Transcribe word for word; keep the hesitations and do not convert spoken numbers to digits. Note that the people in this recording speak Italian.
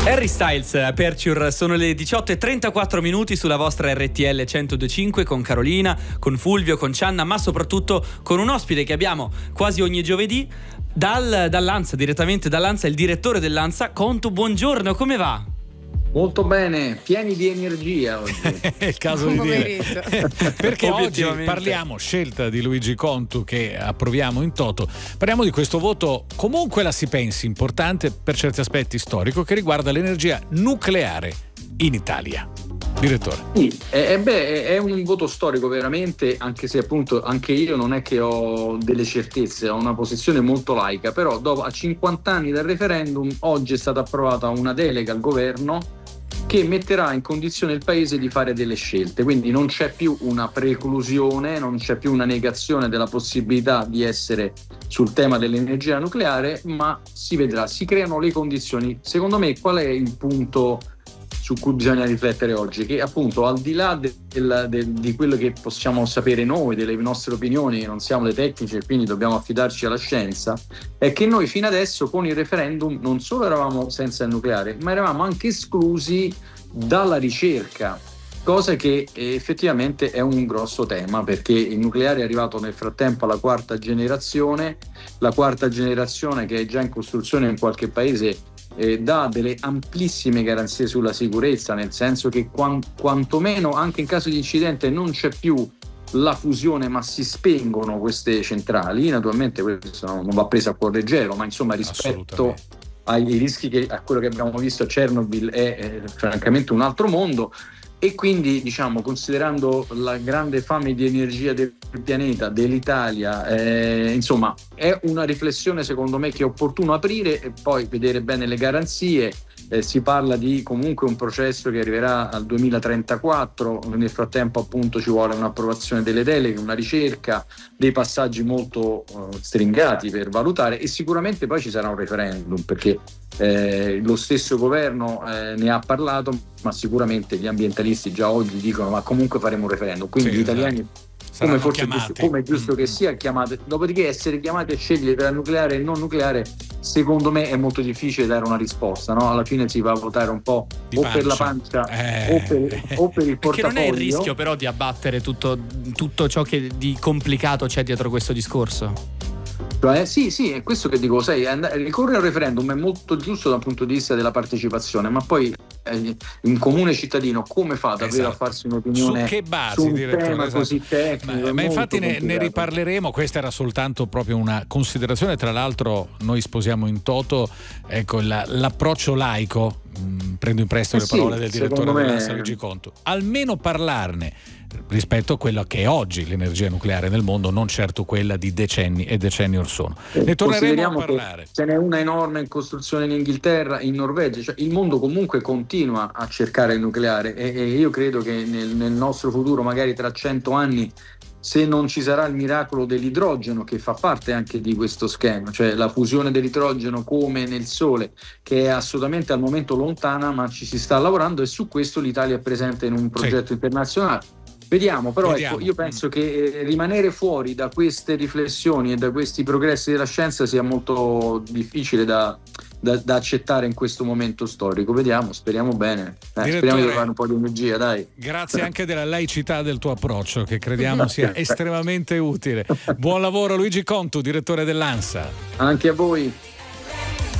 Harry Styles, Aperture, sono le diciotto e trentaquattro minuti sulla vostra R T L centodue e cinque con Carolina, con Fulvio, con Cianna, ma soprattutto con un ospite che abbiamo quasi ogni giovedì dal, dall'Ansa, direttamente dall'Ansa, il direttore dell'Ansa, Contu. Buongiorno, come va? Molto bene, pieni di energia oggi. È il caso di dire. Perché oggi parliamo, scelta di Luigi Contu che approviamo in toto, parliamo di questo voto, comunque la si pensi, importante per certi aspetti storico, che riguarda l'energia nucleare in Italia. Direttore. Sì, eh, beh, è un voto storico veramente, anche se appunto anche io non è che ho delle certezze, ho una posizione molto laica, però dopo a cinquanta anni dal referendum oggi è stata approvata una delega al governo che metterà in condizione il paese di fare delle scelte, quindi non c'è più una preclusione, non c'è più una negazione della possibilità di essere sul tema dell'energia nucleare, ma si vedrà, si creano le condizioni. Secondo me qual è il punto su cui bisogna riflettere oggi? Che appunto al di là del, del, di quello che possiamo sapere noi, delle nostre opinioni, non siamo dei tecnici e quindi dobbiamo affidarci alla scienza, è che noi fino adesso con il referendum non solo eravamo senza il nucleare, ma eravamo anche esclusi dalla ricerca, cosa che effettivamente è un grosso tema, perché il nucleare è arrivato nel frattempo alla quarta generazione, la quarta generazione che è già in costruzione in qualche paese Eh, dà delle amplissime garanzie sulla sicurezza, nel senso che quant- quantomeno anche in caso di incidente non c'è più la fusione, ma si spengono queste centrali. Naturalmente questo non va preso a cuor leggero, ma insomma rispetto ai rischi che a quello che abbiamo visto a Chernobyl è, è francamente un altro mondo. E quindi, diciamo, considerando la grande fame di energia del pianeta, dell'Italia, eh, insomma, è una riflessione secondo me che è opportuno aprire e poi vedere bene le garanzie. Eh, si parla di comunque un processo che arriverà al duemilatrentaquattro, nel frattempo appunto ci vuole un'approvazione delle deleghe, una ricerca, dei passaggi molto uh, stringati per valutare, e sicuramente poi ci sarà un referendum, perché eh, lo stesso governo eh, ne ha parlato, ma sicuramente gli ambientalisti già oggi dicono ma comunque faremo un referendum, quindi sì, gli italiani esatto. Come, forse giusto, come è giusto mm. che sia chiamate, dopodiché essere chiamati a scegliere tra nucleare e non nucleare, secondo me è molto difficile dare una risposta, no? Alla fine si va a votare un po' di o pancia. per la pancia eh. o, per, o per il portafoglio. Perché non è il rischio però di abbattere tutto, tutto ciò che di complicato c'è dietro questo discorso? Cioè, sì, sì, è questo che dico, sai, and- ricorrere al referendum è molto giusto dal punto di vista della partecipazione, ma poi eh, un comune cittadino come fa davvero esatto. a farsi un'opinione su che basi, su un direttore, tema esatto. così tecnico? Ma, ma infatti ne, ne riparleremo, questa era soltanto proprio una considerazione, tra l'altro noi sposiamo in toto ecco, la, l'approccio laico, mh, prendo in prestito eh le parole sì, del direttore dell'Ansa Luigi Contu, almeno parlarne rispetto a quello che è oggi l'energia nucleare nel mondo, non certo quella di decenni e decenni or sono. Ne torneremo a parlare. Ce n'è una enorme in costruzione in Inghilterra, in Norvegia, cioè il mondo comunque continua a cercare il nucleare e, e io credo che nel, nel nostro futuro, magari tra cento anni, se non ci sarà il miracolo dell'idrogeno, che fa parte anche di questo schema, cioè la fusione dell'idrogeno come nel Sole, che è assolutamente al momento lontana, ma ci si sta lavorando e su questo l'Italia è presente in un progetto sì. internazionale. Vediamo, però Vediamo. Ecco, io penso che rimanere fuori da queste riflessioni e da questi progressi della scienza sia molto difficile da, da, da accettare in questo momento storico. Vediamo, speriamo bene. Eh, speriamo di trovare un po' di energia, dai. Grazie anche della laicità del tuo approccio, che crediamo sia estremamente utile. Buon lavoro Luigi Contu, direttore dell'Ansa. Anche a voi.